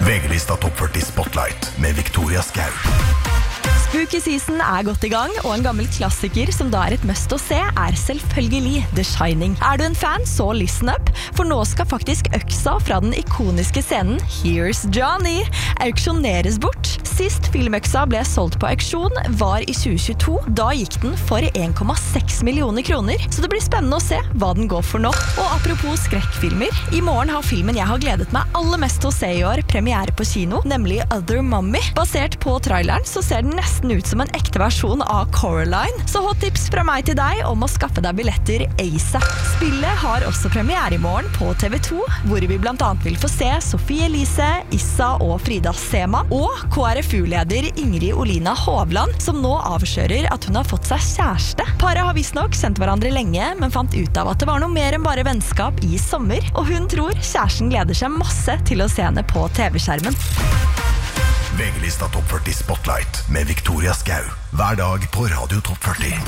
VG-lista Topp 40 Spotlight med Victoria Skau. Spooky season godt I gang, og en gammel klassiker som da et must å se selvfølgelig The Shining. Du en fan, så listen up, for nå skal faktisk øksa fra den ikoniske scenen Here's Johnny auksjoneres bort. Sist filmøksa ble solgt på auksjon var I 2022. Da gikk den for 1,6 millioner kroner, så det blir spennende å se hva den går for nå. Og apropos skrekkfilmer, I morgen har filmen jeg har gledet meg aller mest til å se I år premiere på kino, nemlig Other Mummy. Basert på traileren så ser den nesten ut som en ekte versjon av Coraline. Så hot tips fra meg til deg om å skaffe deg billetter ASAP. Spillet har også premiere I morgen på TV2, hvor vi blant annet vil få se Sofie Elise, Issa og Frida Sema, og KrFU-leder Ingrid Olina Hovland, som nå avslører at hun har fått seg kjæreste. Paret har visstnok kjent hverandre lenge, men fant ut av at det var noe mer enn bare vennskap I sommer, og hun tror kjæresten gleder seg masse til å se henne på TV-skjermen. VG-lista Topp 40 Spotlight med Victoria Skau. Hver dag på Radio Topp 40.